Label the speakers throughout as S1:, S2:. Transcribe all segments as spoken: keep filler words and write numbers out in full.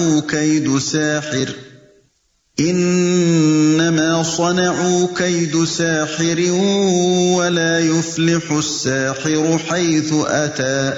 S1: كيد ساحر انما صنعوا كيد ساحر ولا يفلح الساحر حيث اتى۔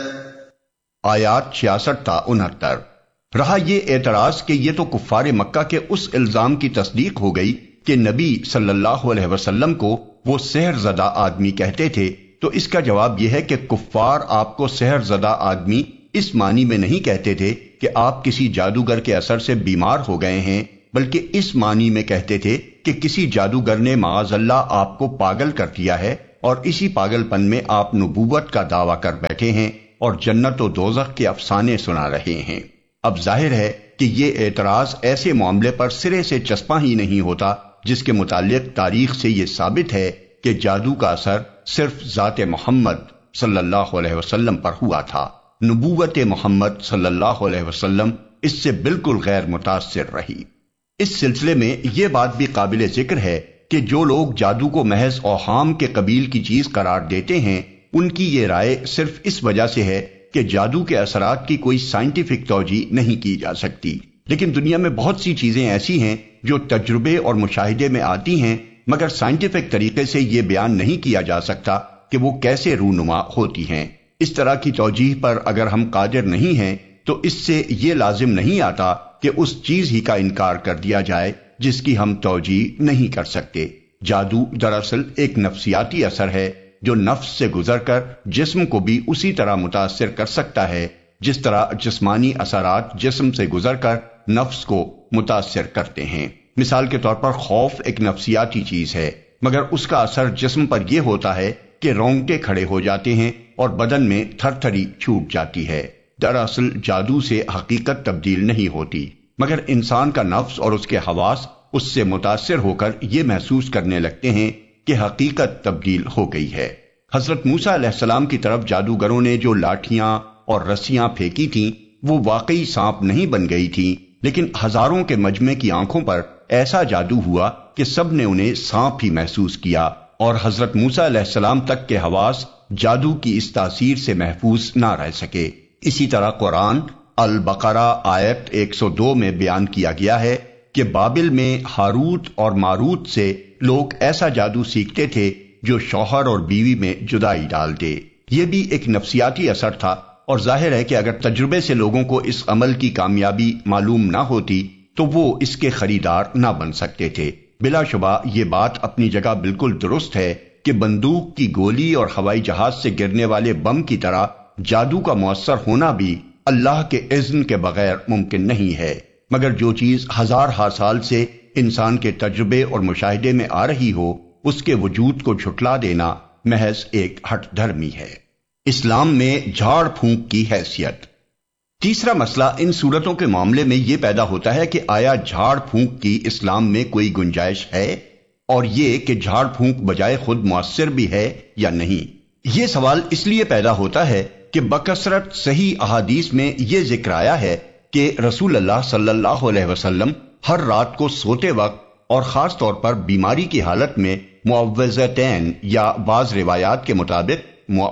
S2: آیات چھیاسٹھ تا انہتر۔ رہا یہ اعتراض کہ یہ تو کفار مکہ کے اس الزام کی تصدیق ہو گئی کہ نبی صلی اللہ علیہ وسلم کو وہ سحر زدہ آدمی کہتے تھے، تو اس کا جواب یہ ہے کہ کفار آپ کو سحر زدہ آدمی اس معنی میں نہیں کہتے تھے کہ آپ کسی جادوگر کے اثر سے بیمار ہو گئے ہیں، بلکہ اس معنی میں کہتے تھے کہ کسی جادوگر نے معاذ اللہ آپ کو پاگل کر دیا ہے اور اسی پاگل پن میں آپ نبوت کا دعویٰ کر بیٹھے ہیں اور جنت و دوزخ کے افسانے سنا رہے ہیں۔ اب ظاہر ہے کہ یہ اعتراض ایسے معاملے پر سرے سے چسپاں ہی نہیں ہوتا جس کے متعلق تاریخ سے یہ ثابت ہے کہ جادو کا اثر صرف ذات محمد صلی اللہ علیہ وسلم پر ہوا تھا۔ نبوت محمد صلی اللہ علیہ وسلم اس سے بالکل غیر متاثر رہی۔ اس سلسلے میں یہ بات بھی قابل ذکر ہے کہ جو لوگ جادو کو محض اوہام کے قبیل کی چیز قرار دیتے ہیں، ان کی یہ رائے صرف اس وجہ سے ہے کہ جادو کے اثرات کی کوئی سائنٹیفک توجیہ نہیں کی جا سکتی۔ لیکن دنیا میں بہت سی چیزیں ایسی ہیں جو تجربے اور مشاہدے میں آتی ہیں، مگر سائنٹیفک طریقے سے یہ بیان نہیں کیا جا سکتا کہ وہ کیسے رونما ہوتی ہیں۔ اس طرح کی توجیہ پر اگر ہم قادر نہیں ہیں تو اس سے یہ لازم نہیں آتا کہ اس چیز ہی کا انکار کر دیا جائے جس کی ہم توجیہ نہیں کر سکتے۔ جادو دراصل ایک نفسیاتی اثر ہے جو نفس سے گزر کر جسم کو بھی اسی طرح متاثر کر سکتا ہے جس طرح جسمانی اثرات جسم سے گزر کر نفس کو متاثر کرتے ہیں۔ مثال کے طور پر خوف ایک نفسیاتی چیز ہے، مگر اس کا اثر جسم پر یہ ہوتا ہے کہ رونگٹے کھڑے ہو جاتے ہیں اور بدن میں تھر تھری چھوٹ جاتی ہے۔ دراصل جادو سے حقیقت تبدیل نہیں ہوتی، مگر انسان کا نفس اور اس کے حواس اس سے متاثر ہو کر یہ محسوس کرنے لگتے ہیں کہ حقیقت تبدیل ہو گئی ہے۔ حضرت موسیٰ علیہ السلام کی طرف جادوگروں نے جو لاٹھیاں اور رسیاں پھینکی تھیں وہ واقعی سانپ نہیں بن گئی تھیں، لیکن ہزاروں کے مجمع کی آنکھوں پر ایسا جادو ہوا کہ سب نے انہیں سانپ ہی محسوس کیا، اور حضرت موسیٰ علیہ السلام تک کے حواس جادو کی اس تاثیر سے محفوظ نہ رہ سکے۔ اسی طرح قرآن البقرہ آیت ایک سو دو میں بیان کیا گیا ہے کہ بابل میں ہاروت اور ماروت سے لوگ ایسا جادو سیکھتے تھے جو شوہر اور بیوی میں جدائی ڈال دے۔ یہ بھی ایک نفسیاتی اثر تھا، اور ظاہر ہے کہ اگر تجربے سے لوگوں کو اس عمل کی کامیابی معلوم نہ ہوتی تو وہ اس کے خریدار نہ بن سکتے تھے۔ بلا شبہ یہ بات اپنی جگہ بالکل درست ہے کہ بندوق کی گولی اور ہوائی جہاز سے گرنے والے بم کی طرح جادو کا مؤثر ہونا بھی اللہ کے اذن کے بغیر ممکن نہیں ہے، مگر جو چیز ہزار ہا سال سے انسان کے تجربے اور مشاہدے میں آ رہی ہو اس کے وجود کو جھٹلا دینا محض ایک ہٹ دھرمی ہے۔ اسلام میں جھاڑ پھونک کی حیثیت۔ تیسرا مسئلہ ان صورتوں کے معاملے میں یہ پیدا ہوتا ہے کہ آیا جھاڑ پھونک کی اسلام میں کوئی گنجائش ہے، اور یہ کہ جھاڑ پھونک بجائے خود مؤثر بھی ہے یا نہیں۔ یہ سوال اس لیے پیدا ہوتا ہے کہ بکثرت صحیح احادیث میں یہ ذکر آیا ہے کہ رسول اللہ صلی اللہ علیہ وسلم ہر رات کو سوتے وقت اور خاص طور پر بیماری کی حالت میں معوذتین یا بعض روایات کے مطابق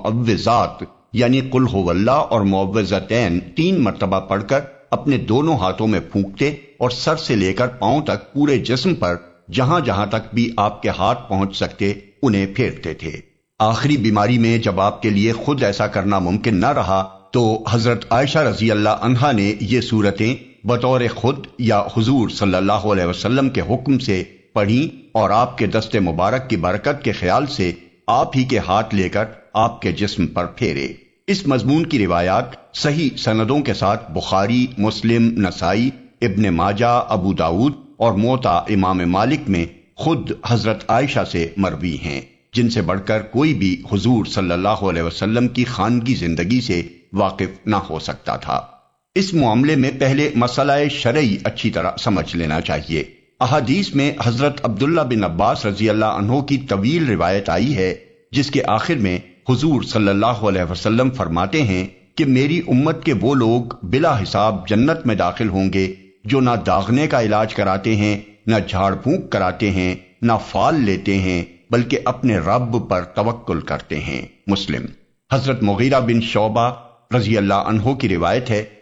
S2: معوذات یعنی قل هو اللہ اور معوذتین تین مرتبہ پڑھ کر اپنے دونوں ہاتھوں میں پھونکتے اور سر سے لے کر پاؤں تک پورے جسم پر جہاں جہاں تک بھی آپ کے ہاتھ پہنچ سکتے انہیں پھیرتے تھے۔ آخری بیماری میں جب آپ کے لیے خود ایسا کرنا ممکن نہ رہا تو حضرت عائشہ رضی اللہ عنہا نے یہ صورتیں بطور خود یا حضور صلی اللہ علیہ وسلم کے حکم سے پڑھی اور آپ کے دست مبارک کی برکت کے خیال سے آپ ہی کے ہاتھ لے کر آپ کے جسم پر پھیرے۔ اس مضمون کی روایات صحیح سندوں کے ساتھ بخاری، مسلم، نسائی، ابن ماجہ، ابو داود اور موطا امام مالک میں خود حضرت عائشہ سے مروی ہیں، جن سے بڑھ کر کوئی بھی حضور صلی اللہ علیہ وسلم کی خانگی زندگی سے واقف نہ ہو سکتا تھا۔ اس معاملے میں پہلے مسئلہ شرعی اچھی طرح سمجھ لینا چاہیے۔ احادیث میں حضرت عبداللہ بن عباس رضی اللہ عنہ کی طویل روایت آئی ہے جس کے آخر میں حضور صلی اللہ علیہ وسلم فرماتے ہیں کہ میری امت کے وہ لوگ بلا حساب جنت میں داخل ہوں گے جو نہ داغنے کا علاج کراتے ہیں، نہ جھاڑ پھونک کراتے ہیں، نہ فال لیتے ہیں، بلکہ اپنے رب پر توکل کرتے ہیں۔ مسلم۔ حضرت مغیرہ بن شعبہ رضی اللہ عنہ کی روایت ہے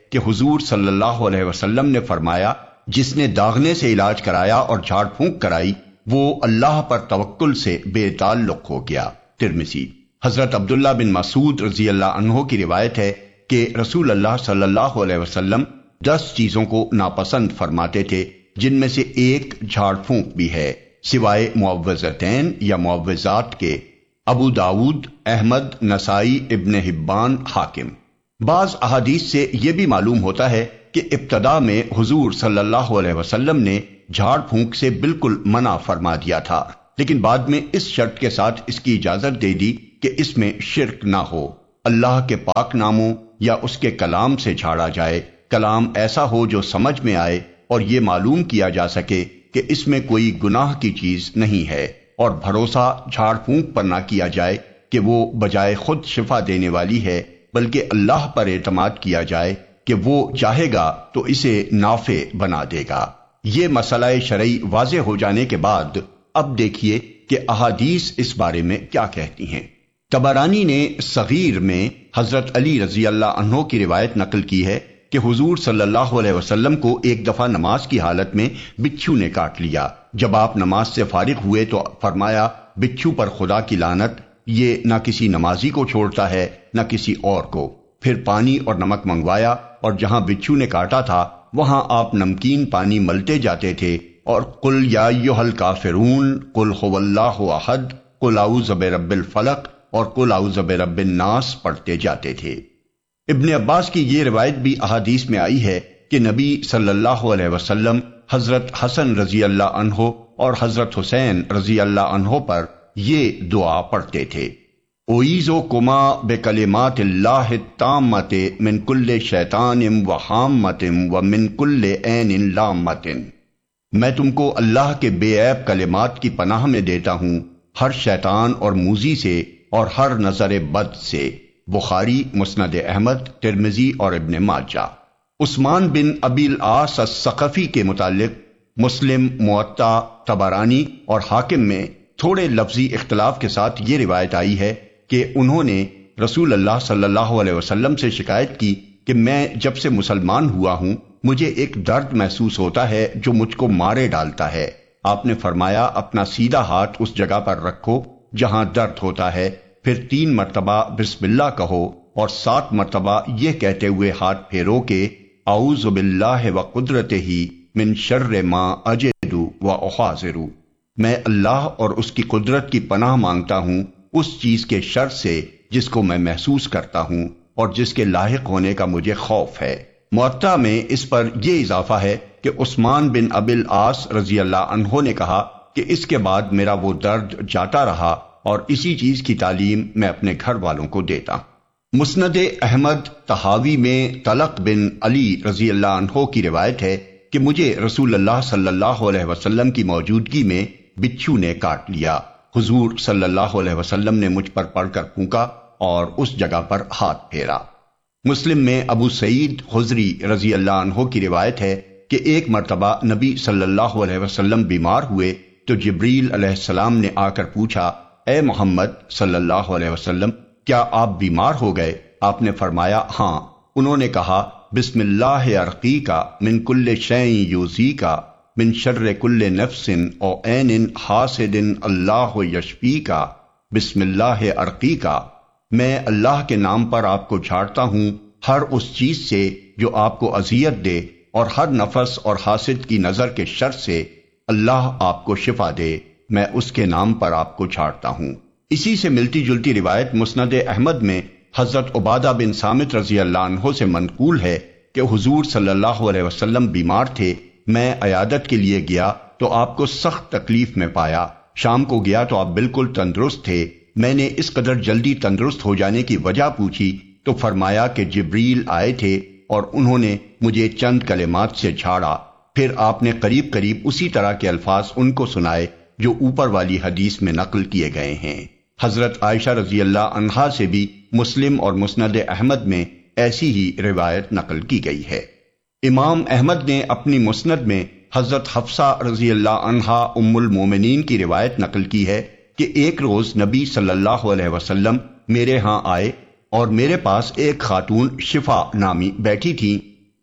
S2: کہ حضور صلی اللہ علیہ وسلم نے فرمایا، جس نے داغنے سے علاج کرایا اور جھاڑ پھونک کرائی وہ اللہ پر توکل سے بے تعلق ہو گیا۔ ترمذی۔ حضرت عبداللہ بن مسعود رضی اللہ عنہ کی روایت ہے کہ رسول اللہ صلی اللہ علیہ وسلم دس چیزوں کو ناپسند فرماتے تھے، جن میں سے ایک جھاڑ پھونک بھی ہے، سوائے معوذتین یا معوذات کے۔ ابو داود، احمد، نسائی، ابن حبان، حاکم۔ بعض احادیث سے یہ بھی معلوم ہوتا ہے کہ ابتدا میں حضور صلی اللہ علیہ وسلم نے جھاڑ پھونک سے بالکل منع فرما دیا تھا، لیکن بعد میں اس شرط کے ساتھ اس کی اجازت دے دی کہ اس میں شرک نہ ہو، اللہ کے پاک ناموں یا اس کے کلام سے جھاڑا جائے، کلام ایسا ہو جو سمجھ میں آئے اور یہ معلوم کیا جا سکے کہ اس میں کوئی گناہ کی چیز نہیں ہے، اور بھروسہ جھاڑ پھونک پر نہ کیا جائے کہ وہ بجائے خود شفا دینے والی ہے، بلکہ اللہ پر اعتماد کیا جائے کہ وہ چاہے گا تو اسے نافع بنا دے گا۔ یہ مسئلہ شرعی واضح ہو جانے کے بعد اب دیکھیے کہ احادیث اس بارے میں کیا کہتی ہیں۔ طبرانی نے صغیر میں حضرت علی رضی اللہ عنہ کی روایت نقل کی ہے کہ حضور صلی اللہ علیہ وسلم کو ایک دفعہ نماز کی حالت میں بچھو نے کاٹ لیا۔ جب آپ نماز سے فارغ ہوئے تو فرمایا، بچھو پر خدا کی لعنت، یہ نہ کسی نمازی کو چھوڑتا ہے نہ کسی اور کو۔ پھر پانی اور نمک منگوایا اور جہاں بچھو نے کاٹا تھا وہاں آپ نمکین پانی ملتے جاتے تھے اور قل یا ایھا الکافرون، قل ھو اللہ احد، قل اعوذ برب الفلق اور قل اعوذ برب الناس پڑھتے جاتے تھے۔ ابن عباس کی یہ روایت بھی احادیث میں آئی ہے کہ نبی صلی اللہ علیہ وسلم حضرت حسن رضی اللہ عنہ اور حضرت حسین رضی اللہ عنہ پر یہ دعا پڑھتے تھے، اعیذکما بکلمات اللہ التامۃ من کل شیطان وہامۃ ومن کل عین لامۃ۔ میں تم کو اللہ کے بے عیب کلمات کی پناہ میں دیتا ہوں، ہر شیطان اور موذی سے اور ہر نظر بد سے۔ بخاری، مسند احمد، ترمذی اور ابن ماجہ۔ عثمان بن ابی العاص الثقفی کے متعلق مسلم، موطا، طبرانی اور حاکم میں تھوڑے لفظی اختلاف کے ساتھ یہ روایت آئی ہے کہ انہوں نے رسول اللہ صلی اللہ علیہ وسلم سے شکایت کی کہ میں جب سے مسلمان ہوا ہوں مجھے ایک درد محسوس ہوتا ہے جو مجھ کو مارے ڈالتا ہے۔ آپ نے فرمایا، اپنا سیدھا ہاتھ اس جگہ پر رکھو جہاں درد ہوتا ہے، پھر تین مرتبہ بسم اللہ کہو اور سات مرتبہ یہ کہتے ہوئے ہاتھ پھیرو کہ اعوذ باللہ وقدرتہ من شر ما اجد واحاذر۔ میں اللہ اور اس کی قدرت کی پناہ مانگتا ہوں اس چیز کے شر سے جس کو میں محسوس کرتا ہوں اور جس کے لاحق ہونے کا مجھے خوف ہے۔ موطا میں اس پر یہ اضافہ ہے کہ عثمان بن ابی العاص رضی اللہ عنہ نے کہا کہ اس کے بعد میرا وہ درد جاتا رہا اور اسی چیز کی تعلیم میں اپنے گھر والوں کو دیتا ہوں۔ مسند احمد طحاوی میں طلق بن علی رضی اللہ عنہ کی روایت ہے کہ مجھے رسول اللہ صلی اللہ علیہ وسلم کی موجودگی میں بچھو نے کاٹ لیا۔ حضور صلی اللہ علیہ وسلم نے مجھ پر پڑھ کر پھونکا اور اس جگہ پر ہاتھ پھیرا۔ مسلم میں ابو سعید خضری رضی اللہ عنہ کی روایت ہے کہ ایک مرتبہ نبی صلی اللہ علیہ وسلم بیمار ہوئے تو جبریل علیہ السلام نے آ کر پوچھا، اے محمد صلی اللہ علیہ وسلم، کیا آپ بیمار ہو گئے؟ آپ نے فرمایا ہاں۔ انہوں نے کہا، بسم اللہ ارقیکا من کل شیء یؤذیکا من شر کل نفس او عین حاسد اللہ یشفیکا، بسم اللہ ارقیکا۔ میں اللہ کے نام پر آپ کو جھاڑتا ہوں ہر اس چیز سے جو آپ کو اذیت دے اور ہر نفس اور حاسد کی نظر کے شر سے اللہ آپ کو شفا دے، میں اس کے نام پر آپ کو جھاڑتا ہوں۔ اسی سے ملتی جلتی روایت مسند احمد میں حضرت عبادہ بن صامت رضی اللہ عنہ سے منقول ہے کہ حضور صلی اللہ علیہ وسلم بیمار تھے، میں عیادت کے لیے گیا تو آپ کو سخت تکلیف میں پایا، شام کو گیا تو آپ بالکل تندرست تھے، میں نے اس قدر جلدی تندرست ہو جانے کی وجہ پوچھی تو فرمایا کہ جبریل آئے تھے اور انہوں نے مجھے چند کلمات سے جھاڑا۔ پھر آپ نے قریب قریب اسی طرح کے الفاظ ان کو سنائے جو اوپر والی حدیث میں نقل کیے گئے ہیں۔ حضرت عائشہ رضی اللہ عنہا سے بھی مسلم اور مسند احمد میں ایسی ہی روایت نقل کی گئی ہے۔ امام احمد نے اپنی مسند میں حضرت حفصہ رضی اللہ عنہا ام المومنین کی روایت نقل کی ہے کہ ایک روز نبی صلی اللہ علیہ وسلم میرے ہاں آئے اور میرے پاس ایک خاتون شفا نامی بیٹھی تھی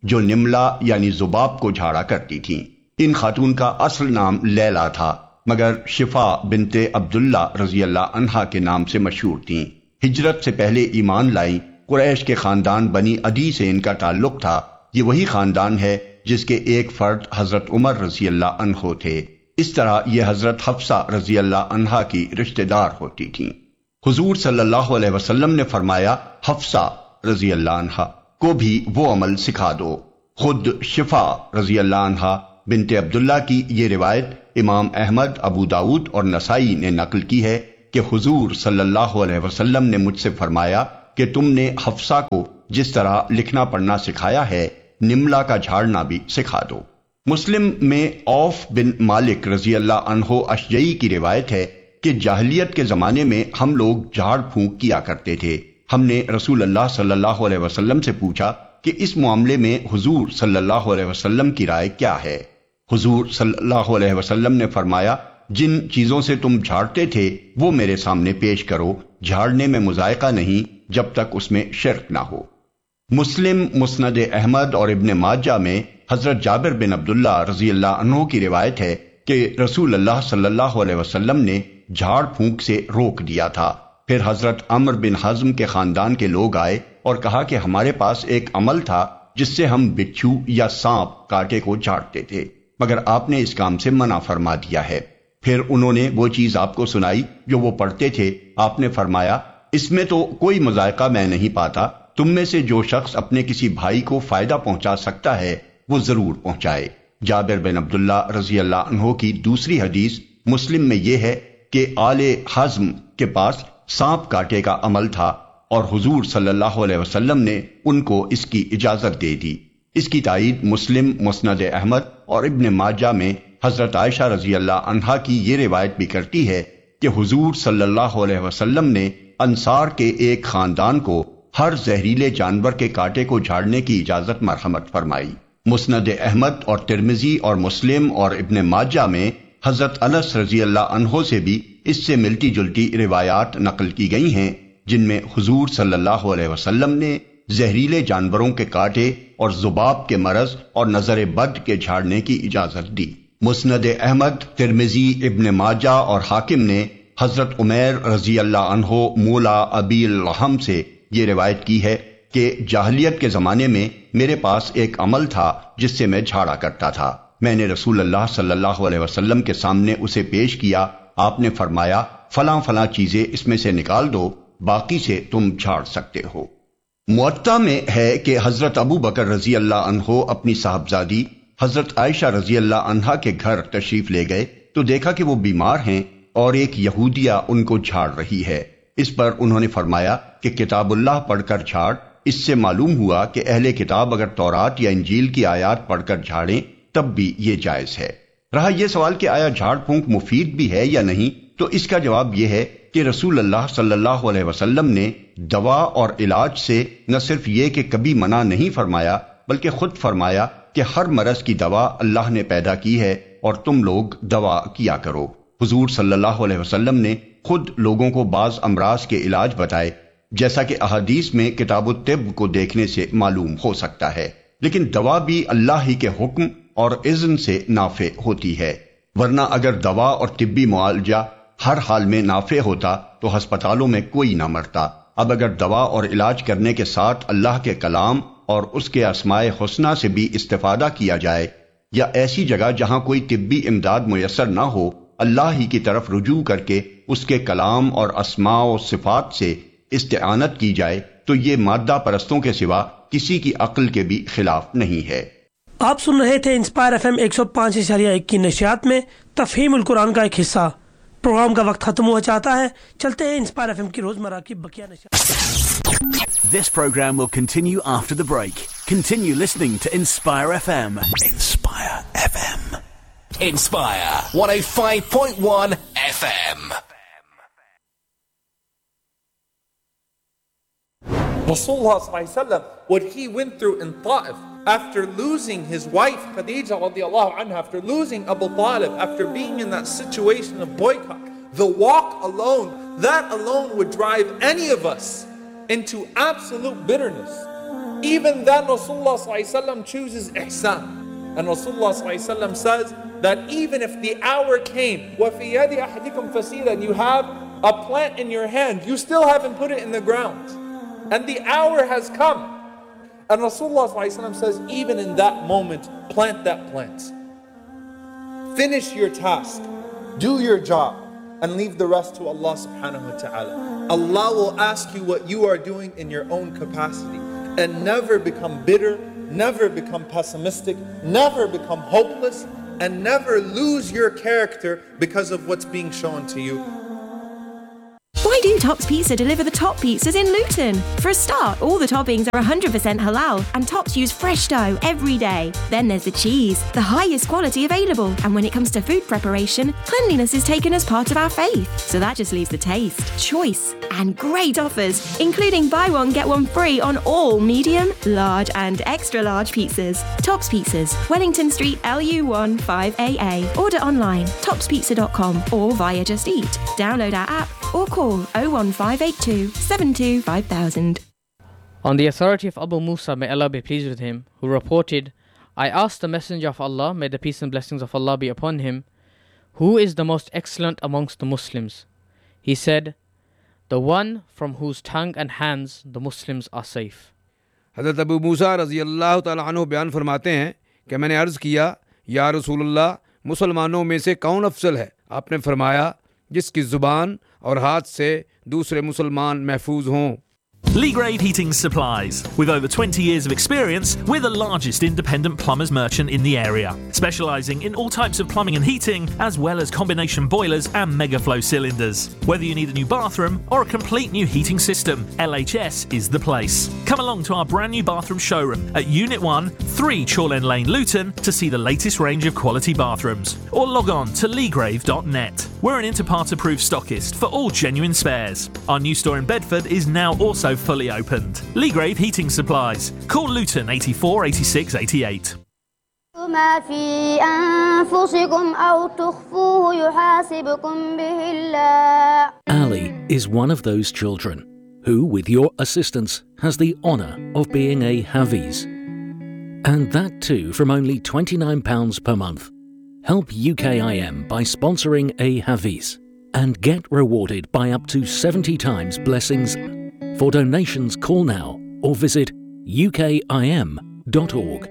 S2: جو نملا یعنی ذباب کو جھاڑا کرتی تھیں۔ ان خاتون کا اصل نام لیلا تھا، مگر شفا بنت عبداللہ رضی اللہ عنہا کے نام سے مشہور تھیں۔ ہجرت سے پہلے ایمان لائیں۔ قریش کے خاندان بنی عدی سے ان کا تعلق تھا۔ یہ وہی خاندان ہے جس کے ایک فرد حضرت عمر رضی اللہ عنہ تھے۔ اس طرح یہ حضرت حفصہ رضی اللہ عنہا کی رشتہ دار ہوتی تھیں۔ حضور صلی اللہ علیہ وسلم نے فرمایا، حفصہ رضی اللہ عنہا کو بھی وہ عمل سکھا دو۔ خود شفا رضی اللہ عنہا بنت عبداللہ کی یہ روایت امام احمد، ابو داؤد اور نسائی نے نقل کی ہے کہ حضور صلی اللہ علیہ وسلم نے مجھ سے فرمایا کہ تم نے حفصہ کو جس طرح لکھنا پڑھنا سکھایا ہے، نملا کا جھاڑنا بھی سکھا دو۔ مسلم میں عوف بن مالک رضی اللہ عنہ اشجعی کی روایت ہے کہ جاہلیت کے زمانے میں ہم لوگ جھاڑ پھونک کیا کرتے تھے۔ ہم نے رسول اللہ صلی اللہ علیہ وسلم سے پوچھا کہ اس معاملے میں حضور صلی اللہ علیہ وسلم کی رائے کیا ہے؟ حضور صلی اللہ علیہ وسلم نے فرمایا، جن چیزوں سے تم جھاڑتے تھے وہ میرے سامنے پیش کرو، جھاڑنے میں مذائقہ نہیں جب تک اس میں شرک نہ ہو۔ مسلم، مسند احمد اور ابن ماجہ میں حضرت جابر بن عبداللہ رضی اللہ عنہ کی روایت ہے کہ رسول اللہ صلی اللہ علیہ وسلم نے جھاڑ پھونک سے روک دیا تھا۔ پھر حضرت عمر بن حزم کے خاندان کے لوگ آئے اور کہا کہ ہمارے پاس ایک عمل تھا جس سے ہم بچھو یا سانپ کاٹے کو جھاڑتے تھے، مگر آپ نے اس کام سے منع فرما دیا ہے۔ پھر انہوں نے وہ چیز آپ کو سنائی جو وہ پڑھتے تھے۔ آپ نے فرمایا، اس میں تو کوئی مذائقہ میں نہیں پاتا، تم میں سے جو شخص اپنے کسی بھائی کو فائدہ پہنچا سکتا ہے وہ ضرور پہنچائے۔ جابر بن عبداللہ رضی اللہ عنہ کی دوسری حدیث مسلم میں یہ ہے کہ آل حزم کے پاس سانپ کاٹے کا عمل تھا اور حضور صلی اللہ علیہ وسلم نے ان کو اس کی اجازت دے دی۔ اس کی تائید مسلم، مسند احمد اور ابن ماجہ میں حضرت عائشہ رضی اللہ عنہا کی یہ روایت بھی کرتی ہے کہ حضور صلی اللہ علیہ وسلم نے انصار کے ایک خاندان کو ہر زہریلے جانور کے کانٹے کو جھاڑنے کی اجازت مرحمت فرمائی۔ مسند احمد اور ترمذی اور مسلم اور ابن ماجہ میں حضرت انس رضی اللہ عنہ سے بھی اس سے ملتی جلتی روایات نقل کی گئی ہیں، جن میں حضور صلی اللہ علیہ وسلم نے زہریلے جانوروں کے کانٹے اور ذباب کے مرض اور نظر بد کے جھاڑنے کی اجازت دی۔ مسند احمد، ترمذی، ابن ماجہ اور حاکم نے حضرت عمیر رضی اللہ عنہ مولا ابی الرحم سے یہ روایت کی ہے کہ جاہلیت کے زمانے میں میرے پاس ایک عمل تھا جس سے میں جھاڑا کرتا تھا۔ میں نے رسول اللہ صلی اللہ علیہ وسلم کے سامنے اسے پیش کیا۔ آپ نے فرمایا، فلاں فلاں چیزیں اس میں سے نکال دو، باقی سے تم جھاڑ سکتے ہو۔ موطا میں ہے کہ حضرت ابو بکر رضی اللہ عنہ اپنی صاحبزادی حضرت عائشہ رضی اللہ عنہا کے گھر تشریف لے گئے تو دیکھا کہ وہ بیمار ہیں اور ایک یہودیہ ان کو جھاڑ رہی ہے۔ اس پر انہوں نے فرمایا کہ کتاب اللہ پڑھ کر جھاڑ۔ اس سے معلوم ہوا کہ اہل کتاب اگر تورات یا انجیل کی آیات پڑھ کر جھاڑیں تب بھی یہ جائز ہے۔ رہا یہ سوال کہ آیا جھاڑ پھونک مفید بھی ہے یا نہیں، تو اس کا جواب یہ ہے کہ رسول اللہ صلی اللہ علیہ وسلم نے دوا اور علاج سے نہ صرف یہ کہ کبھی منع نہیں فرمایا، بلکہ خود فرمایا کہ ہر مرض کی دوا اللہ نے پیدا کی ہے اور تم لوگ دوا کیا کرو۔ حضور صلی اللہ علیہ وسلم نے خود لوگوں کو بعض امراض کے علاج بتائے، جیسا کہ احادیث میں کتاب الطب کو دیکھنے سے معلوم ہو سکتا ہے، لیکن دوا بھی اللہ ہی کے حکم اور اذن سے نافع ہوتی ہے، ورنہ اگر دوا اور طبی معالجہ ہر حال میں نافع ہوتا تو ہسپتالوں میں کوئی نہ مرتا۔ اب اگر دوا اور علاج کرنے کے ساتھ اللہ کے کلام اور اس کے اسماء حسنہ سے بھی استفادہ کیا جائے، یا ایسی جگہ جہاں کوئی طبی امداد میسر نہ ہو، اللہ ہی کی طرف رجوع کر کے اس کے کلام اور اسماء و صفات سے استعانت کی جائے، تو یہ مادہ پرستوں کے سوا کسی کی عقل کے بھی خلاف نہیں ہے۔
S3: آپ سن رہے تھے انسپائر ایف ایم ایک سو پانچ اشاریہ ایک کی نشریات میں تفہیم القرآن کا ایک حصہ۔ پروگرام کا وقت ختم ہوا چاہتا ہے، چلتے ہیں انسپائر ایف ایم کی روزمرہ کی بقیہ نشریات۔
S4: This program will continue after the break. Continue listening to Inspire F M. Inspire F M.
S5: Inspire one oh five point one F M.
S6: Rasulullah sallallahu alaihi wasallam, what he went through in Ta'if after losing his wife Khadija radiallahu anha, after losing Abu Talib, after being in that situation of boycott, the walk alone, that alone would drive any of us into absolute bitterness. Even then Rasulullah sallallahu alaihi wasallam chooses ihsan. And Rasulullah sallallahu alaihi wasallam says that even if the hour came, وَفِي يَدِ أَحَدِكُمْ فَسِيلًا, and you have a plant in your hand, you still haven't put it in the ground. And the hour has come. And Rasulullah sallallahu alaihi wasallam says, even in that moment, plant that plant. Finish your task. Do your job. And leave the rest to Allah subhanahu wa ta'ala. Allah will ask you what you are doing in your own capacity. And never become bitter, never become pessimistic, never become hopeless, and never lose your character because of what's being shown to you.
S7: Why do Tops Pizza deliver the top pizzas in Luton? For a start, all the toppings are one hundred percent halal and Tops use fresh dough every day. Then there's the cheese, the highest quality available. And when it comes to food preparation, cleanliness is taken as part of our faith. So that just leaves the taste, choice, and great offers, including buy one, get one free on all medium, large, and extra large pizzas. Tops Pizzas, Wellington Street, L U one five A A. Order online, tops pizza dot com or via Just Eat. Download our app or call oh one five eight two, seven two five thousand.
S8: On the authority of Abu Musa, may Allah be pleased with him, who reported, I asked the Messenger of Allah, may the peace and blessings of Allah be upon him, who is the most excellent amongst the Muslims? He said, the one from whose tongue and hands the Muslims are safe.
S9: हज़रत अबू मूसा रज़ी अल्लाह ताला अन्हु बयान फरमाते हैं कि मैंने अर्ज़ किया, या रसूलुल्लाह, मुसलमानों में से कौन अफजल है? आपने फरमाया, जिसकी ज़ुबान और हाथ से दूसरे मुसलमान महफूज हों.
S10: Lee Grave Heating Supplies. With over twenty years of experience, we're the largest independent plumbers merchant in the area, specialising in all types of plumbing and heating, as well as combination boilers and megaflow cylinders. Whether you need a new bathroom or a complete new heating system, L H S is the place. Come along to our brand new bathroom showroom at Unit one, three Chorlend Lane, Luton, to see the latest range of quality bathrooms. Or log on to lee grave dot net. We're an Interpart approved stockist for all genuine spares. Our new store in Bedford is now also fully opened. Lee Grave Heating Supplies. Call Luton eighty-four eighty-six eighty-eight.
S11: ما في أنفسكم أو تخفوه يحاسبكم به الله.
S12: Ali is one of those children who, with your assistance, has the honour of being a Hafiz. And that too from only twenty-nine pounds per month. Help U K I M by sponsoring a Hafiz and get rewarded by up to seventy times blessings. For donations, call now or visit u k i m dot org.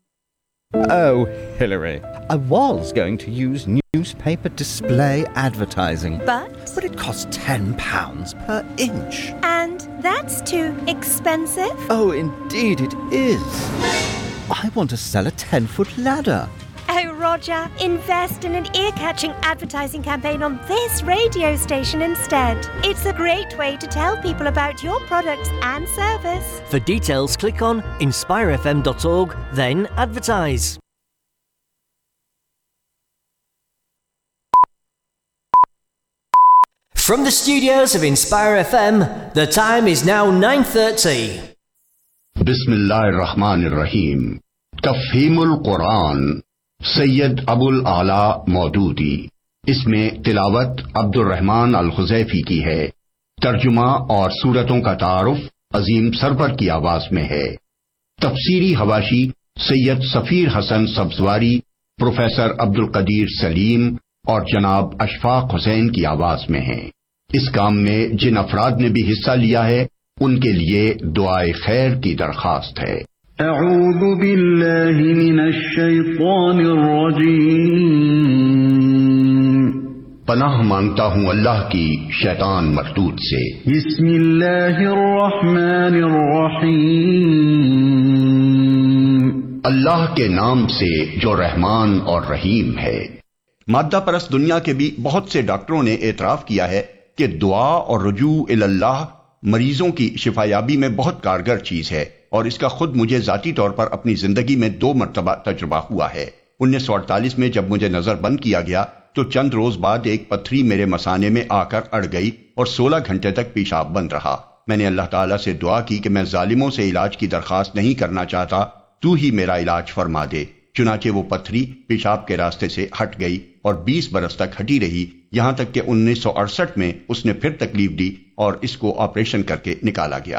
S13: Oh, Hillary, I was going to use newspaper display advertising.
S14: But?
S13: But it costs ten pounds per inch.
S14: And that's too expensive?
S13: Oh, indeed it is. I want to sell a ten-foot ladder.
S14: Oh, Roger, invest in an ear-catching advertising campaign on this radio station instead. It's a great way to tell people about your products and service.
S15: For details, click on inspire f m dot org, then advertise. From the studios of Inspire F M, the time is now nine thirty.
S2: Bismillahir Rahmanir Rahim. Tafhimul Quran. Syed Abul आला मौदूदी. इसमें तिलावत अब्दुल रहमान अल खुजैफी की है. तर्जुमा और सूरतों का तारुफ अजीम सरवर की आवाज में है. तफसीरी हवाशी सैयद सफीर हसन सब्जवारी, प्रोफेसर अब्दुल कदीर सलीम और जनाब अशफाक हुसैन की आवाज में है. इस काम में जिन अफराद ने भी हिस्सा लिया है उनके लिए दुआए खैर की दरखास्त है.
S1: अऊज़ु बिल्लाहि मिनश शैतानिर रजीम.
S2: पनाह मांगता हूँ अल्लाह की शैतान मरदूद से.
S1: बिस्मिल्लाहिर रहमानिर रहीम.
S2: अल्लाह के नाम से जो रहमान और रहीम है. मादा परस्त दुनिया के भी बहुत से डॉक्टरों ने एतराफ किया है कि दुआ और रुजू इल्लाह मरीजों की शिफायाबी में बहुत कारगर चीज है और इसका खुद मुझे जाती तौर पर अपनी जिंदगी में दो मरतबा तजुर्बा हुआ है. उन्नीस सौ अड़तालीस में जब मुझे नजर बंद किया गया तो चंद रोज बाद एक पत्थरी मेरे मसाने में आकर अड़ गई और सोलह घंटे तक पेशाब बंद रहा. मैंने अल्लाह ताला से दुआ की कि मैं जालिमों से इलाज की दरखास्त नहीं करना चाहता, तू ही मेरा इलाज फरमा दे. चुनाचे वो पत्थरी पेशाब के रास्ते से हट गई और बीस बरस तक हटी रही, यहां तक कि उन्नीस सौ अड़सठ में उसने फिर तकलीफ दी और इसको ऑपरेशन करके निकाला गया.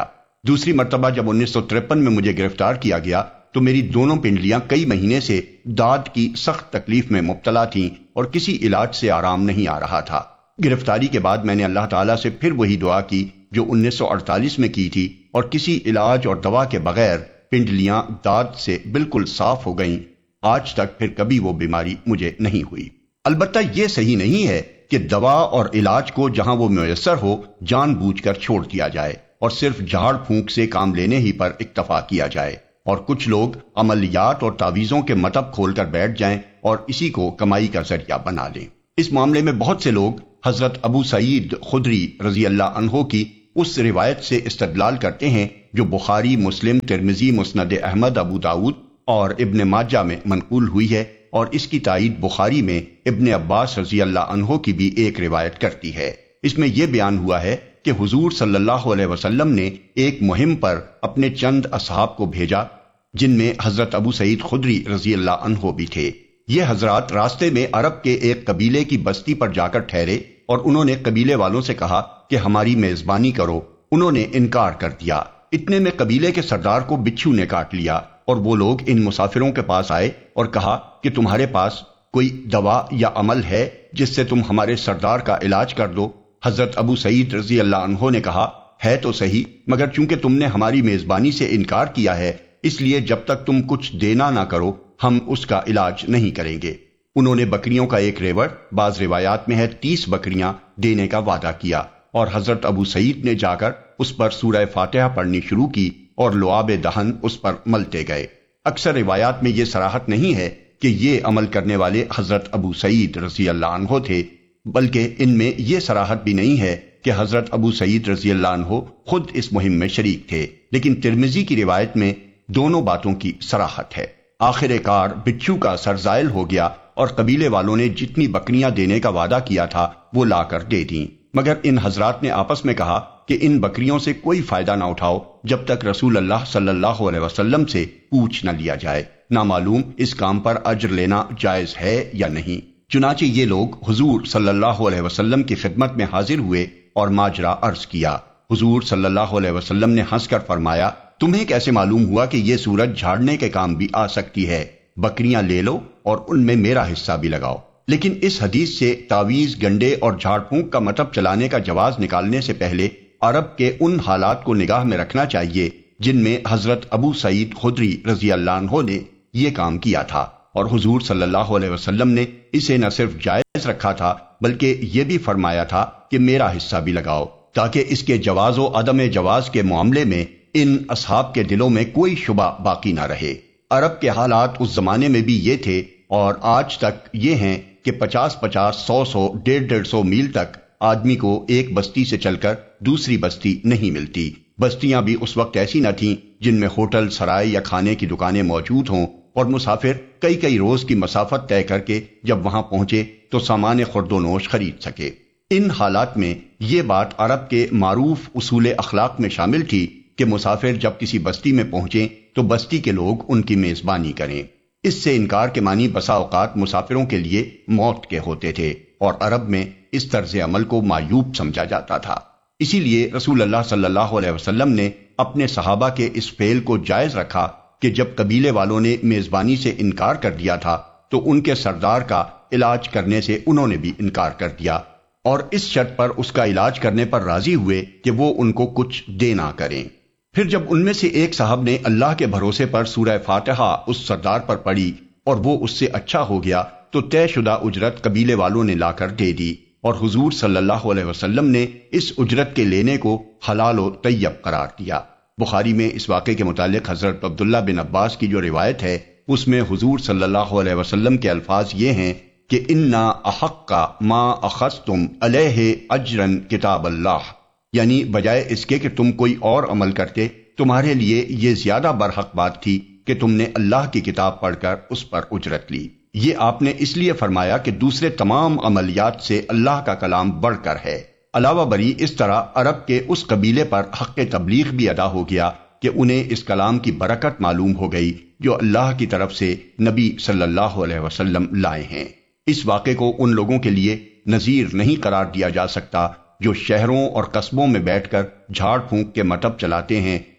S2: دوسری مرتبہ جب انیس سو ترپن میں مجھے گرفتار کیا گیا تو میری دونوں پنڈلیاں کئی مہینے سے داد کی سخت تکلیف میں مبتلا تھیں اور کسی علاج سے آرام نہیں آ رہا تھا۔ گرفتاری کے بعد میں نے اللہ تعالیٰ سے پھر وہی دعا کی جو انیس سو اڑتالیس میں کی تھی، اور کسی علاج اور دوا کے بغیر پنڈلیاں داد سے بالکل صاف ہو گئیں۔ آج تک پھر کبھی وہ بیماری مجھے نہیں ہوئی۔ البتہ یہ صحیح نہیں ہے کہ دوا اور علاج کو جہاں وہ میسر ہو جان بوجھ کر چھوڑ دیا جائے اور صرف جھاڑ پھونک سے کام لینے ہی پر اکتفا کیا جائے، اور کچھ لوگ عملیات اور تعویذوں کے مطب کھول کر بیٹھ جائیں اور اسی کو کمائی کا ذریعہ بنا لیں۔ اس معاملے میں بہت سے لوگ حضرت ابو سعید خدری رضی اللہ عنہ کی اس روایت سے استدلال کرتے ہیں جو بخاری، مسلم، ترمذی، مسند احمد، ابو داؤد اور ابن ماجہ میں منقول ہوئی ہے، اور اس کی تائید بخاری میں ابن عباس رضی اللہ عنہ کی بھی ایک روایت کرتی ہے۔ اس میں یہ بیان ہوا ہے کہ حضور صلی اللہ علیہ وسلم نے ایک مہم پر اپنے چند اصحاب کو بھیجا جن میں حضرت ابو سعید خدری رضی اللہ عنہ بھی تھے۔ یہ حضرات راستے میں عرب کے ایک قبیلے کی بستی پر جا کر ٹھہرے اور انہوں نے قبیلے والوں سے کہا کہ ہماری میزبانی کرو۔ انہوں نے انکار کر دیا۔ اتنے میں قبیلے کے سردار کو بچھو نے کاٹ لیا اور وہ لوگ ان مسافروں کے پاس آئے اور کہا کہ تمہارے پاس کوئی دوا یا عمل ہے جس سے تم ہمارے سردار کا علاج کر دو۔ حضرت ابو سعید رضی اللہ عنہ نے کہا ہے تو صحیح، مگر چونکہ تم نے ہماری میزبانی سے انکار کیا ہے اس لیے جب تک تم کچھ دینا نہ کرو ہم اس کا علاج نہیں کریں گے۔ انہوں نے بکریوں کا ایک ریوڑ، بعض روایات میں ہے تیس بکریاں دینے کا وعدہ کیا، اور حضرت ابو سعید نے جا کر اس پر سورہ فاتحہ پڑھنی شروع کی اور لعاب دہن اس پر ملتے گئے۔ اکثر روایات میں یہ صراحت نہیں ہے کہ یہ عمل کرنے والے حضرت ابو سعید رضی اللہ عنہ تھے، بلکہ ان میں یہ صراحت بھی نہیں ہے کہ حضرت ابو سعید رضی اللہ عنہ خود اس مہم میں شریک تھے، لیکن ترمذی کی روایت میں دونوں باتوں کی صراحت ہے۔ آخر کار بچھو کا سر زائل ہو گیا اور قبیلے والوں نے جتنی بکریاں دینے کا وعدہ کیا تھا وہ لا کر دے دیں، مگر ان حضرات نے آپس میں کہا کہ ان بکریوں سے کوئی فائدہ نہ اٹھاؤ جب تک رسول اللہ صلی اللہ علیہ وسلم سے پوچھ نہ لیا جائے، نامعلوم اس کام پر اجر لینا جائز ہے یا نہیں۔ چنانچہ یہ لوگ حضور صلی اللہ علیہ وسلم کی خدمت میں حاضر ہوئے اور ماجرا عرض کیا۔ حضور صلی اللہ علیہ وسلم نے ہنس کر فرمایا تمہیں کیسے معلوم ہوا کہ یہ سورج جھاڑنے کے کام بھی آ سکتی ہے؟ بکریاں لے لو اور ان میں میرا حصہ بھی لگاؤ۔ لیکن اس حدیث سے تعویذ، گنڈے اور جھاڑ پھونک کا مطلب چلانے کا جواز نکالنے سے پہلے عرب کے ان حالات کو نگاہ میں رکھنا چاہیے جن میں حضرت ابو سعید خدری رضی اللہ عنہ نے یہ کام کیا تھا، اور حضور صلی اللہ علیہ وسلم نے اسے نہ صرف جائز رکھا تھا بلکہ یہ بھی فرمایا تھا کہ میرا حصہ بھی لگاؤ، تاکہ اس کے جواز و عدم جواز کے معاملے میں ان اصحاب کے دلوں میں کوئی شبہ باقی نہ رہے۔ عرب کے حالات اس زمانے میں بھی یہ تھے اور آج تک یہ ہیں کہ پچاس پچاس، سو سو، ڈیڑھ ڈیڑھ سو میل تک آدمی کو ایک بستی سے چل کر دوسری بستی نہیں ملتی۔ بستیاں بھی اس وقت ایسی نہ تھیں جن میں ہوٹل، سرائے یا کھانے کی دکانیں موجود ہوں، اور مسافر کئی کئی روز کی مسافت طے کر کے جب وہاں پہنچے تو سامان خورد و نوش خرید سکے۔ ان حالات میں یہ بات عرب کے معروف اصول اخلاق میں شامل تھی کہ مسافر جب کسی بستی میں پہنچیں تو بستی کے لوگ ان کی میزبانی کریں۔ اس سے انکار کے معنی بسا اوقات مسافروں کے لیے موت کے ہوتے تھے، اور عرب میں اس طرز عمل کو معیوب سمجھا جاتا تھا۔ اسی لیے رسول اللہ صلی اللہ علیہ وسلم نے اپنے صحابہ کے اس فعل کو جائز رکھا کہ جب قبیلے والوں نے میزبانی سے انکار کر دیا تھا تو ان کے سردار کا علاج کرنے سے انہوں نے بھی انکار کر دیا، اور اس شرط پر اس کا علاج کرنے پر راضی ہوئے کہ وہ ان کو کچھ دے نہ کریں۔ پھر جب ان میں سے ایک صاحب نے اللہ کے بھروسے پر سورہ فاتحہ اس سردار پر پڑھی اور وہ اس سے اچھا ہو گیا تو طے شدہ اجرت قبیلے والوں نے لا کر دے دی، اور حضور صلی اللہ علیہ وسلم نے اس اجرت کے لینے کو حلال و طیب قرار دیا۔ بخاری میں اس واقعے کے متعلق حضرت عبداللہ بن عباس کی جو روایت ہے اس میں حضور صلی اللہ علیہ وسلم کے الفاظ یہ ہیں کہ انا احق ما اخذتم علیہ اجرن کتاب اللہ، یعنی بجائے اس کے کہ تم کوئی اور عمل کرتے تمہارے لیے یہ زیادہ برحق بات تھی کہ تم نے اللہ کی کتاب پڑھ کر اس پر اجرت لی۔ یہ آپ نے اس لیے فرمایا کہ دوسرے تمام عملیات سے اللہ کا کلام بڑھ کر ہے۔ علاوہ بری اس طرح عرب کے اس قبیلے پر حق تبلیغ بھی ادا ہو گیا کہ انہیں اس کلام کی برکت معلوم ہو گئی جو اللہ کی طرف سے نبی صلی اللہ علیہ وسلم لائے ہیں۔ اس واقعے کو ان لوگوں کے لیے نظیر نہیں قرار دیا جا سکتا جو شہروں اور قصبوں میں بیٹھ کر جھاڑ پھونک کے مطب چلاتے ہیں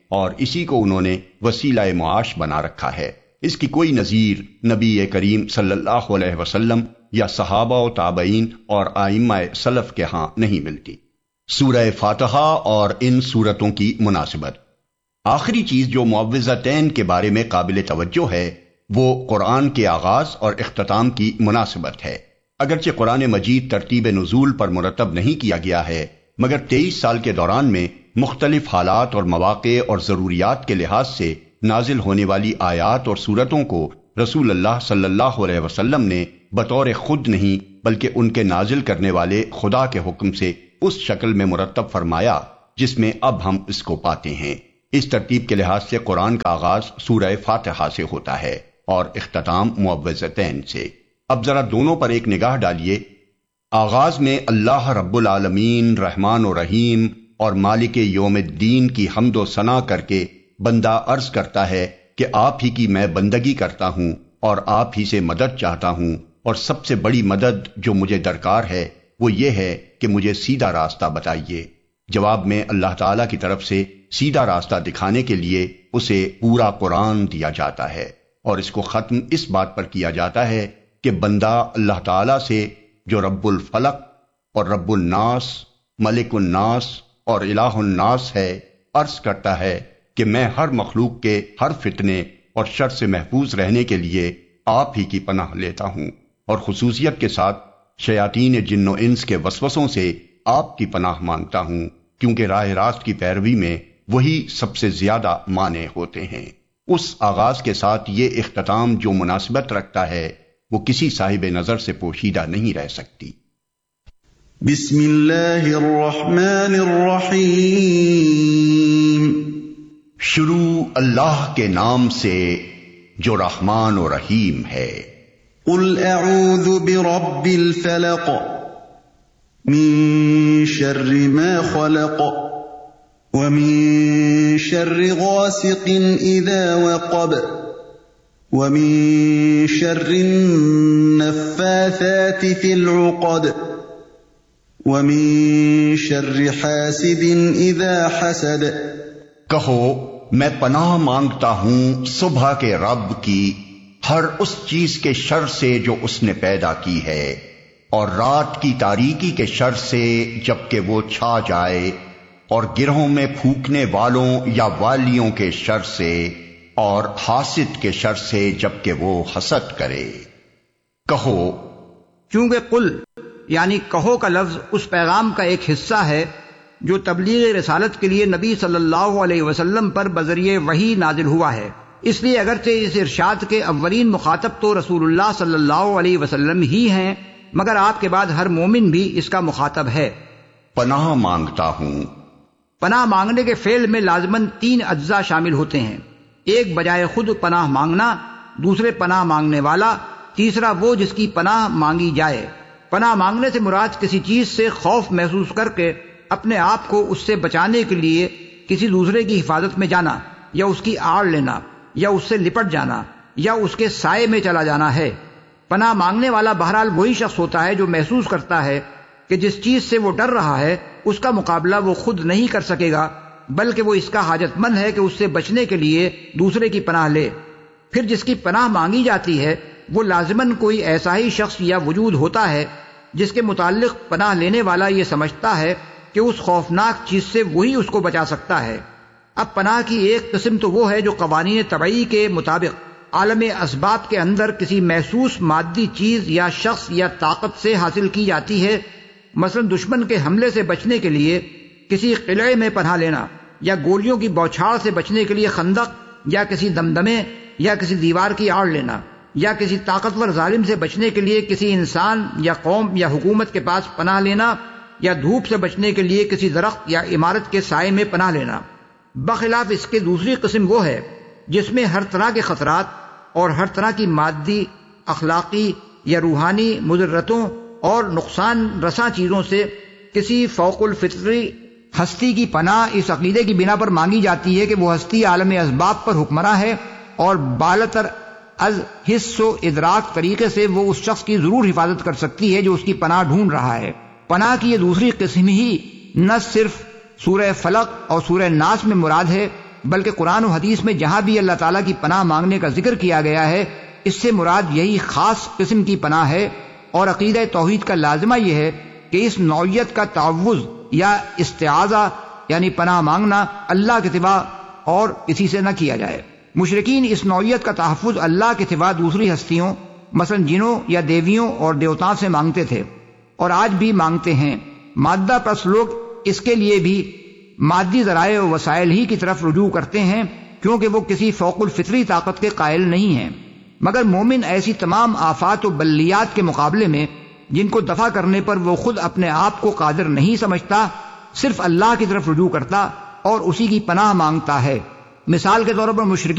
S2: اور اسی کو انہوں نے وسیلہ معاش بنا رکھا ہے۔ اس کی کوئی نظیر نبی کریم صلی اللہ علیہ وسلم یا صحابہ و تابعین اور ائمہ سلف کے ہاں نہیں ملتی۔ سورہ فاتحہ اور ان سورتوں کی مناسبت۔ آخری چیز جو معوذتین کے بارے میں قابل توجہ ہے وہ قرآن کے آغاز اور اختتام کی مناسبت ہے۔ اگرچہ قرآن مجید ترتیب نزول پر مرتب نہیں کیا گیا ہے، مگر تیئیس سال کے دوران میں مختلف حالات اور مواقع اور ضروریات کے لحاظ سے نازل ہونے والی آیات اور سورتوں کو رسول اللہ صلی اللہ علیہ وسلم نے بطور خود نہیں بلکہ ان کے نازل کرنے والے خدا کے حکم سے اس شکل میں مرتب فرمایا جس میں اب ہم اس کو پاتے ہیں۔ اس ترتیب کے لحاظ سے قرآن کا آغاز سورہ فاتحہ سے ہوتا ہے اور اختتام معوذتین سے۔ اب ذرا دونوں پر ایک نگاہ ڈالیے۔ آغاز میں اللہ رب العالمین رحمان و رحیم اور مالک یوم الدین کی حمد و ثنا کر کے بندہ عرض کرتا ہے کہ آپ ہی کی میں بندگی کرتا ہوں اور آپ ہی سے مدد چاہتا ہوں، اور سب سے بڑی مدد جو مجھے درکار ہے وہ یہ ہے کہ مجھے سیدھا راستہ بتائیے۔ جواب میں اللہ تعالیٰ کی طرف سے سیدھا راستہ دکھانے کے لیے اسے پورا قرآن دیا جاتا ہے، اور اس کو ختم اس بات پر کیا جاتا ہے کہ بندہ اللہ تعالیٰ سے جو رب الفلق اور رب الناس، ملک الناس اور الہ الناس ہے، عرض کرتا ہے کہ میں ہر مخلوق کے ہر فتنے اور شر سے محفوظ رہنے کے لیے آپ ہی کی پناہ لیتا ہوں، اور خصوصیت کے ساتھ شیاطین جن و انس کے وسوسوں سے آپ کی پناہ مانگتا ہوں، کیونکہ راہ راست کی پیروی میں وہی سب سے زیادہ مانع ہوتے ہیں۔ اس آغاز کے ساتھ یہ اختتام جو مناسبت رکھتا ہے وہ کسی صاحب نظر سے پوشیدہ نہیں رہ سکتی۔
S1: بسم اللہ الرحمن الرحیم۔
S2: شروع اللہ کے نام سے جو رحمان و رحیم ہے۔
S1: قل اعوذ برب الفلق من شر ما خلق ومن شر غاسق اذا وقب ومن شر النفاثات في العقد ومن شر حاسد اذا حسد۔
S2: کہو میں پناہ مانگتا ہوں صبح کے رب کی ہر اس چیز کے شر سے جو اس نے پیدا کی ہے، اور رات کی تاریکی کے شر سے جبکہ وہ چھا جائے، اور گرہوں میں پھونکنے والوں یا والیوں کے شر سے، اور حاسد کے شر سے جبکہ وہ حسد کرے۔ کہو،
S16: چونکہ قل یعنی کہو کا لفظ اس پیغام کا ایک حصہ ہے جو تبلیغ رسالت کے لیے نبی صلی اللہ علیہ وسلم پر بذریعہ وحی نازل ہوا ہے، اس لیے اگرچہ اس ارشاد کے اولین مخاطب تو رسول اللہ صلی اللہ علیہ وسلم ہی ہیں، مگر آپ کے بعد ہر مومن بھی اس کا مخاطب ہے۔
S2: پناہ مانگتا ہوں۔
S16: پناہ مانگنے کے فعل میں لازماً تین اجزاء شامل ہوتے ہیں، ایک بجائے خود پناہ مانگنا، دوسرے پناہ مانگنے والا، تیسرا وہ جس کی پناہ مانگی جائے۔ پناہ مانگنے سے مراد کسی چیز سے خوف محسوس کر کے اپنے آپ کو اس سے بچانے کے لیے کسی دوسرے کی حفاظت میں جانا، یا اس کی آڑ لینا، یا اس سے لپٹ جانا، یا اس کے سائے میں چلا جانا ہے۔ پناہ مانگنے والا بہرحال وہی شخص ہوتا ہے جو محسوس کرتا ہے کہ جس چیز سے وہ ڈر رہا ہے اس کا مقابلہ وہ خود نہیں کر سکے گا، بلکہ وہ اس کا حاجت مند ہے کہ اس سے بچنے کے لیے دوسرے کی پناہ لے۔ پھر جس کی پناہ مانگی جاتی ہے وہ لازماً کوئی ایسا ہی شخص یا وجود ہوتا ہے جس کے متعلق پناہ لینے والا یہ سمجھتا ہے کہ اس خوفناک چیز سے وہی اس کو بچا سکتا ہے۔ اب پناہ کی ایک قسم تو وہ ہے جو قوانین طبعی کے مطابق عالم اسباب کے اندر کسی محسوس مادی چیز یا شخص یا طاقت سے حاصل کی جاتی ہے، مثلا دشمن کے حملے سے بچنے کے لیے کسی قلعے میں پناہ لینا، یا گولیوں کی بوچھاڑ سے بچنے کے لیے خندق، یا کسی دمدمے یا کسی دیوار کی آڑ لینا، یا کسی طاقتور ظالم سے بچنے کے لیے کسی انسان یا قوم یا حکومت کے پاس پناہ لینا، یا دھوپ سے بچنے کے لیے کسی درخت یا عمارت کے سائے میں پناہ لینا۔ بخلاف اس کے دوسری قسم وہ ہے جس میں ہر طرح کے خطرات اور ہر طرح کی مادی، اخلاقی یا روحانی مضرتوں اور نقصان رساں چیزوں سے کسی فوق الفطری ہستی کی پناہ اس عقیدے کی بنا پر مانگی جاتی ہے کہ وہ ہستی عالم اسباب پر حکمراں ہے، اور بالاتر از حس و ادراک طریقے سے وہ اس شخص کی ضرور حفاظت کر سکتی ہے جو اس کی پناہ ڈھونڈ رہا ہے۔ پناہ کی یہ دوسری قسم ہی نہ صرف سورہ فلق اور سورہ ناس میں مراد ہے بلکہ قرآن و حدیث میں جہاں بھی اللہ تعالیٰ کی پناہ مانگنے کا ذکر کیا گیا ہے اس سے مراد یہی خاص قسم کی پناہ ہے، اور عقیدہ توحید کا لازمہ یہ ہے کہ اس نوعیت کا تعوذ یا استعاذہ یعنی پناہ مانگنا اللہ کے سوا اور کسی سے نہ کیا جائے۔ مشرکین اس نوعیت کا تحفظ اللہ کے سوا دوسری ہستیوں مثلا جنوں یا دیویوں اور دیوتاؤں سے مانگتے تھے اور آج بھی مانگتے ہیں۔ مادہ پرست لوگ اس کے لیے بھی مادی ذرائع و وسائل ہی کی طرف رجوع کرتے ہیں کیونکہ وہ کسی فوق الفطری طاقت کے قائل نہیں ہیں، مگر مومن ایسی تمام آفات و بلیات کے مقابلے میں جن کو دفع کرنے پر وہ خود اپنے آپ کو قادر نہیں سمجھتا، صرف اللہ کی طرف رجوع کرتا اور اسی کی پناہ مانگتا ہے۔ مثال کے طور پر مشرکین